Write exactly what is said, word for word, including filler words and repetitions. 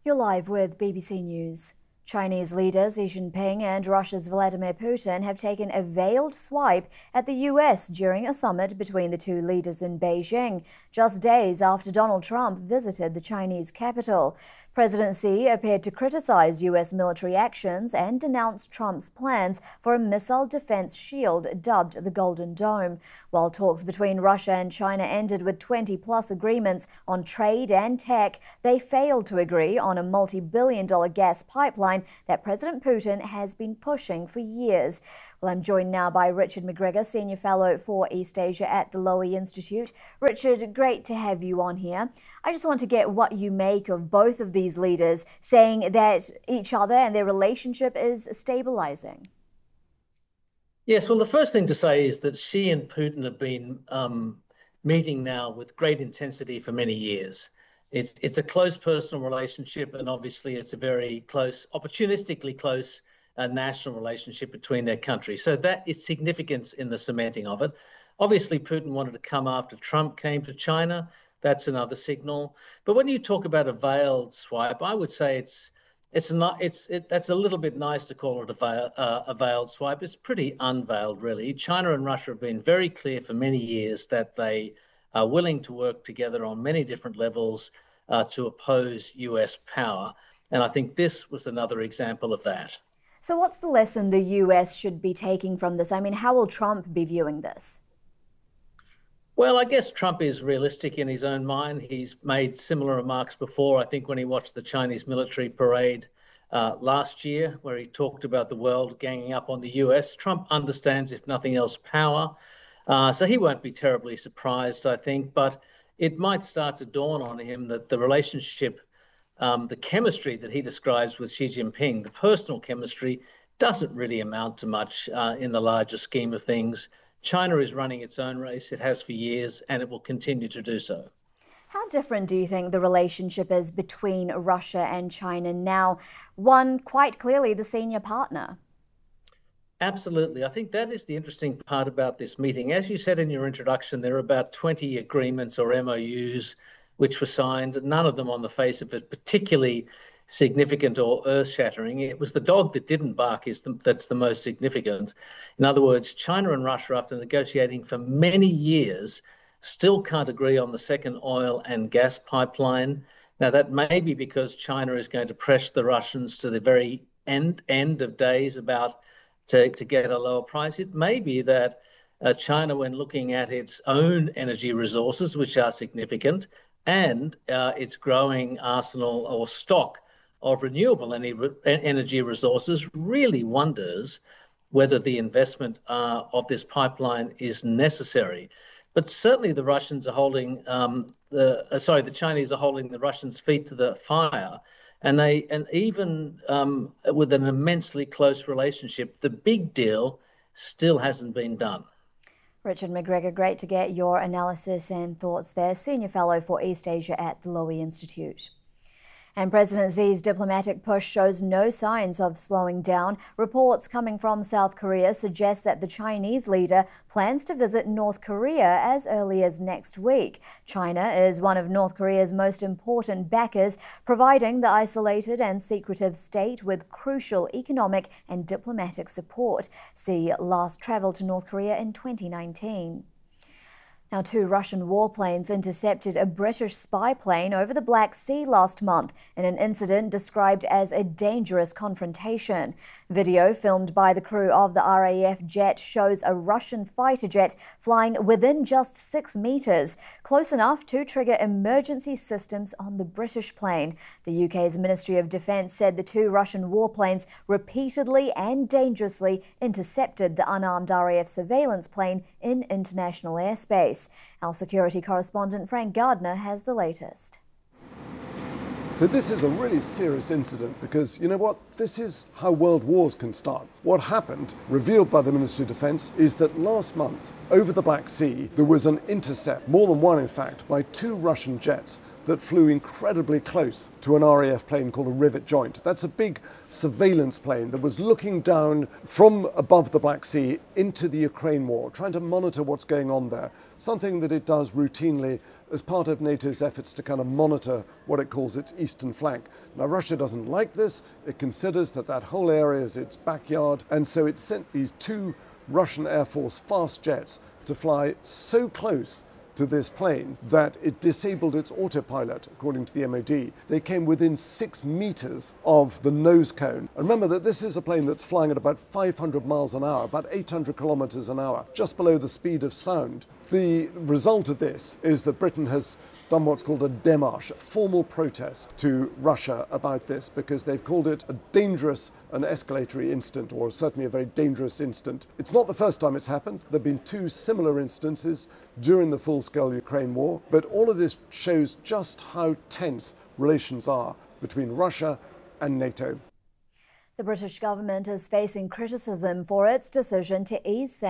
You're live with B B C News. Chinese leaders Xi Jinping and Russia's Vladimir Putin have taken a veiled swipe at the U S during a summit between the two leaders in Beijing, just days after Donald Trump visited the Chinese capital. President Xi appeared to criticize U S military actions and denounced Trump's plans for a missile defense shield dubbed the Golden Dome. While talks between Russia and China ended with twenty plus agreements on trade and tech, they failed to agree on a multi-billion dollar gas pipeline that President Putin has been pushing for years. Well, I'm joined now by Richard McGregor, Senior Fellow for East Asia at the Lowy Institute. Richard, great to have you on here. I just want to get what you make of both of these leaders saying that each other and their relationship is stabilizing. Yes, well, the first thing to say is that Xi and Putin have been um, meeting now with great intensity for many years. It's, it's a close personal relationship, and obviously it's a very close, opportunistically close uh, national relationship between their countries. So that is significance in the cementing of it. Obviously, Putin wanted to come after Trump came to China. That's another signal. But when you talk about a veiled swipe, I would say it's it's not it's it, that's a little bit nice to call it a, veil, uh, a veiled swipe. It's pretty unveiled, really. China and Russia have been very clear for many years that they are willing to work together on many different levels uh, to oppose U S power. And I think this was another example of that. So what's the lesson the U S should be taking from this? I mean, how will Trump be viewing this? Well, I guess Trump is realistic in his own mind. He's made similar remarks before. I think when he watched the Chinese military parade uh, last year, where he talked about the world ganging up on the U S, Trump understands, if nothing else, power. Uh, so he won't be terribly surprised, I think. But it might start to dawn on him that the relationship, um, the chemistry that he describes with Xi Jinping, the personal chemistry, doesn't really amount to much uh, in the larger scheme of things. China is running its own race. It has for years, and it will continue to do so. How different do you think the relationship is between Russia and China now? One, quite clearly the senior partner. Absolutely. I think that is the interesting part about this meeting. As you said in your introduction, there are about twenty agreements or M O Us which were signed, none of them on the face of it particularly significant or earth-shattering. It was the dog that didn't bark is the, that's the most significant. In other words, China and Russia, after negotiating for many years, still can't agree on the second oil and gas pipeline. Now, that may be because China is going to press the Russians to the very end, end of days about to, to get a lower price. It may be that uh, China, when looking at its own energy resources, which are significant, and uh, its growing arsenal or stock of renewable energy resources, really wonders whether the investment uh, of this pipeline is necessary. But certainly the Russians are holding, um, the uh, sorry, the Chinese are holding the Russians' feet to the fire. And they, and even um, with an immensely close relationship, the big deal still hasn't been done. Richard McGregor, great to get your analysis and thoughts there. Senior Fellow for East Asia at the Lowy Institute. And President Xi's diplomatic push shows no signs of slowing down. Reports coming from South Korea suggest that the Chinese leader plans to visit North Korea as early as next week. China is one of North Korea's most important backers, providing the isolated and secretive state with crucial economic and diplomatic support. Xi last travelled to North Korea in twenty nineteen. Now, two Russian warplanes intercepted a British spy plane over the Black Sea last month in an incident described as a dangerous confrontation. Video filmed by the crew of the R A F jet shows a Russian fighter jet flying within just six meters, close enough to trigger emergency systems on the British plane. The U K's Ministry of Defence said the two Russian warplanes repeatedly and dangerously intercepted the unarmed R A F surveillance plane in international airspace. Our security correspondent Frank Gardner has the latest. So this is a really serious incident because, you know what, this is how world wars can start. What happened, revealed by the Ministry of Defence, is that last month over the Black Sea there was an intercept, more than one in fact, by two Russian jets that flew incredibly close to an R A F plane called a Rivet Joint. That's a big surveillance plane that was looking down from above the Black Sea into the Ukraine war, trying to monitor what's going on there, something that it does routinely as part of NATO's efforts to kind of monitor what it calls its eastern flank. Now, Russia doesn't like this. It considers that that whole area is its backyard, and so it sent these two Russian Air Force fast jets to fly so close to this plane that it disabled its autopilot, according to the M O D. They came within six meters of the nose cone. And remember that this is a plane that's flying at about five hundred miles an hour, about eight hundred kilometers an hour, just below the speed of sound. The result of this is that Britain has done what's called a démarche, a formal protest to Russia about this, because they've called it a dangerous and escalatory incident, or certainly a very dangerous incident. It's not the first time it's happened. There have been two similar instances during the full-scale Ukraine war, but all of this shows just how tense relations are between Russia and NATO. The British government is facing criticism for its decision to ease